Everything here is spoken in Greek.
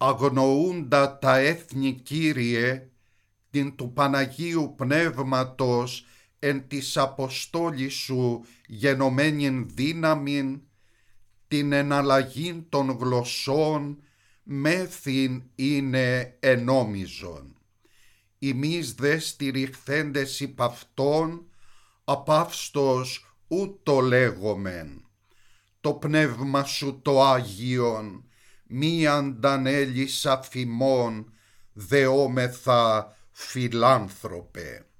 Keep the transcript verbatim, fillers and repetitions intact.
αγνοούντα τα έθνη, Κύριε, την του Παναγίου Πνεύματος εν της αποστόλης σου γενομένην δύναμην, την εναλλαγήν των γλωσσών μέθην είναι ενόμιζον. Ημείς δε στηριχθέντες υπ' αυτόν, απαύστος ούτω λέγομεν. Το πνεύμα σου το Άγιον, μη αντανέλης αφημών, δεόμεθα φιλάνθρωπε.